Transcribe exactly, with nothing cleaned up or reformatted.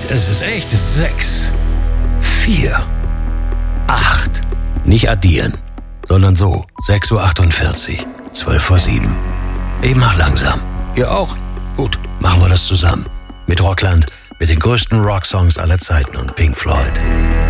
echt, es ist echt. Sechs, vier, acht. Nicht addieren, sondern so. sechs Uhr achtundvierzig, zwölf vor sieben. Ich mach langsam. Ihr auch? Gut, machen wir das zusammen. Mit Rockland, mit den größten Rocksongs aller Zeiten und Pink Floyd.